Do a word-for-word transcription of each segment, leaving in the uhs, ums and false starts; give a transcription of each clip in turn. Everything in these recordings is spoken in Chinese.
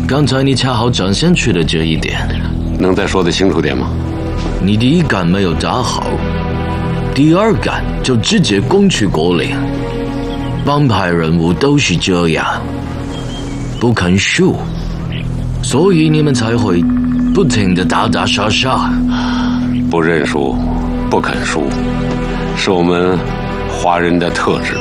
刚才你恰好展现出了这一点。 能再说得清楚点吗？ 你第一杆没有打好，第二杆就直接攻取果岭。帮派人物都是这样，不肯输，所以你们才会不停地打打杀杀。 不认输，不肯输，是我们华人的特质。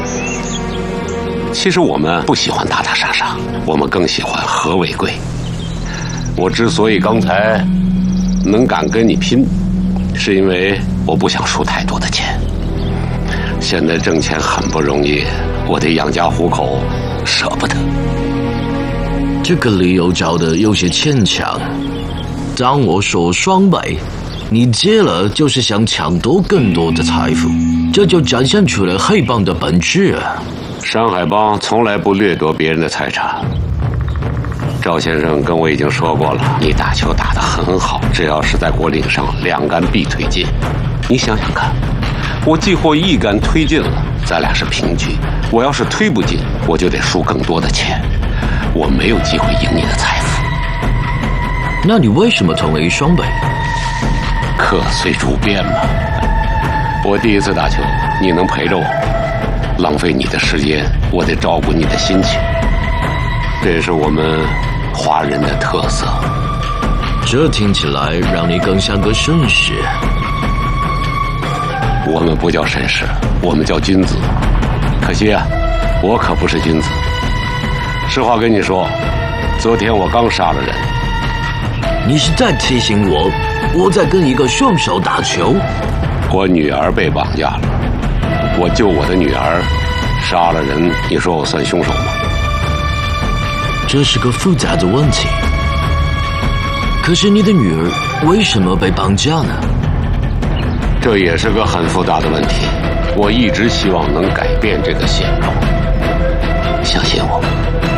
其实我们不喜欢打打杀杀，我们更喜欢和为贵。我之所以刚才能敢跟你拼，是因为我不想输太多的钱。现在挣钱很不容易，我得养家糊口，舍不得。 这个理由找的有些牵强。当我说双倍，你接了就是想抢夺更多的财富，这就展现出了黑帮的本质啊！ 山海帮从来不掠夺别人的财产。赵先生跟我已经说过了，你打球打得很好，只要是在果岭上，两杆必推进。你想想看，我既或一杆推进了，咱俩是平局。我要是推不进，我就得输更多的钱，我没有机会赢你的财富。 那你为什么同意双倍？ 客随主便嘛。我第一次打球，你能陪着我，浪费你的时间，我得照顾你的心情，这也是我们华人的特色。 这听起来让你更像个绅士。 我们不叫绅士，我们叫君子。可惜啊，我可不是君子。实话跟你说，昨天我刚杀了人。 你是在提醒我，我在跟一个凶手打球？ 我女儿被绑架了，我救我的女儿，杀了人，你说我算凶手吗？ 这是个复杂的问题。可是你的女儿为什么被绑架呢？ 这也是个很复杂的问题。我一直希望能改变这个现状。相信我。